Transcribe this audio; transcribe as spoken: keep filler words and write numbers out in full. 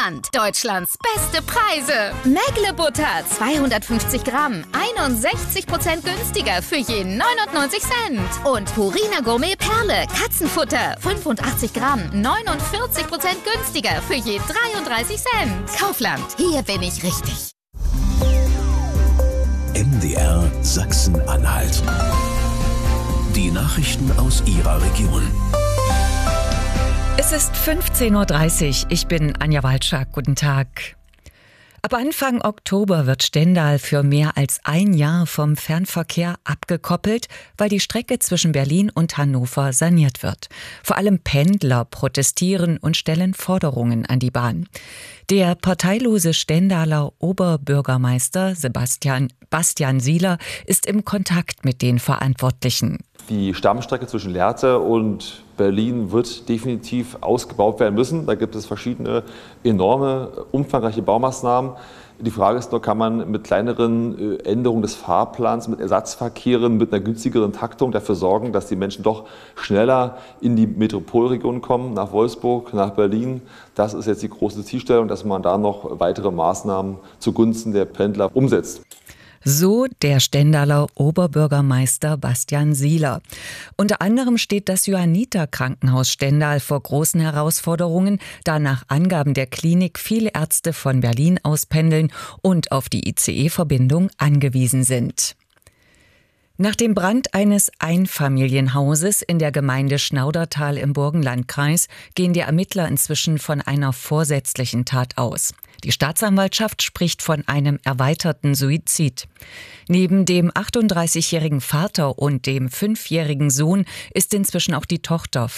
Kaufland. Deutschlands beste Preise. Mägle Butter zweihundertfünfzig Gramm. einundsechzig Prozent günstiger für je neunundneunzig Cent. Und Purina Gourmet Perle Katzenfutter. fünfundachtzig Gramm. neunundvierzig Prozent günstiger für je dreiunddreißig Cent. Kaufland. Hier bin ich richtig. M D R Sachsen-Anhalt. Die Nachrichten aus Ihrer Region. Es ist fünfzehn Uhr dreißig. Ich bin Anja Walczak. Guten Tag. Ab Anfang Oktober wird Stendal für mehr als ein Jahr vom Fernverkehr abgekoppelt, weil die Strecke zwischen Berlin und Hannover saniert wird. Vor allem Pendler protestieren und stellen Forderungen an die Bahn. Der parteilose Stendaler Oberbürgermeister Sebastian Bastian Sieler ist im Kontakt mit den Verantwortlichen. Die Stammstrecke zwischen Lehrte und Berlin wird definitiv ausgebaut werden müssen. Da gibt es verschiedene enorme, umfangreiche Baumaßnahmen. Die Frage ist nur, kann man mit kleineren Änderungen des Fahrplans, mit Ersatzverkehren, mit einer günstigeren Taktung dafür sorgen, dass die Menschen doch schneller in die Metropolregion kommen, nach Wolfsburg, nach Berlin. Das ist jetzt die große Zielstellung, dass man da noch weitere Maßnahmen zugunsten der Pendler umsetzt. So der Stendaler Oberbürgermeister Bastian Sieler. Unter anderem steht das Johanniter-Krankenhaus Stendal vor großen Herausforderungen, da nach Angaben der Klinik viele Ärzte von Berlin aus pendeln und auf die I C E-Verbindung angewiesen sind. Nach dem Brand eines Einfamilienhauses in der Gemeinde Schnaudertal im Burgenlandkreis gehen die Ermittler inzwischen von einer vorsätzlichen Tat aus. Die Staatsanwaltschaft spricht von einem erweiterten Suizid. Neben dem achtunddreißigjährigen Vater und dem fünfjährigen Sohn ist inzwischen auch die Tochter